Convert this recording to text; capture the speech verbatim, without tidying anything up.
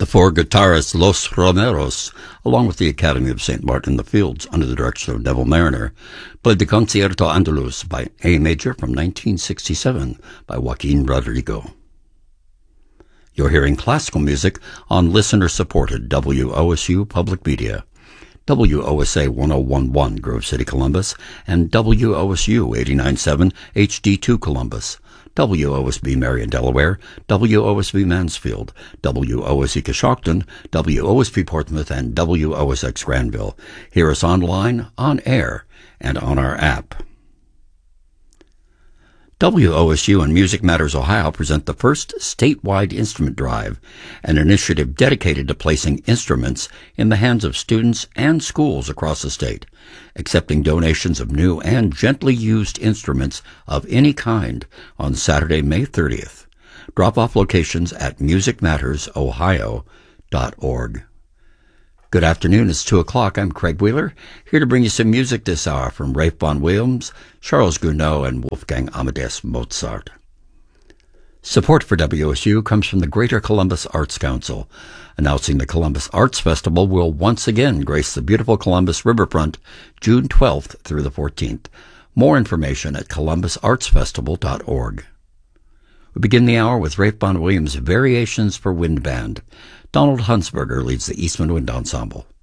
four guitarists Los Romeros, along with the Academy of Saint Martin in the Fields under the direction of Neville Mariner, played the Concierto Andaluz by A Major from nineteen sixty-seven by Joaquin Rodrigo. You're hearing classical music on listener-supported W O S U Public Media, W O S A ten eleven Grove City, Columbus, and W O S U eighty-nine point seven H D two Columbus, W O S B Marion, Delaware, W O S B Mansfield, W O S E Coshocton, W O S B Portsmouth, and W O S X Granville. Hear us online, on air, and on our app. W O S U and Music Matters Ohio present the first statewide instrument drive, an initiative dedicated to placing instruments in the hands of students and schools across the state, accepting donations of new and gently used instruments of any kind on Saturday, May thirtieth. Drop-off locations at music matters ohio dot org. Good afternoon. It's two o'clock. I'm Craig Wheeler, here to bring you some music this hour from Ralph Vaughan Williams, Charles Gounod, and Wolfgang Amadeus Mozart. Support for W O S U comes from the Greater Columbus Arts Council, announcing the Columbus Arts Festival will once again grace the beautiful Columbus riverfront June twelfth through the fourteenth. More information at columbus arts festival dot org. We begin the hour with Ralph Vaughan Williams' Variations for Wind Band. Donald Hunsberger leads the Eastman Wind Ensemble.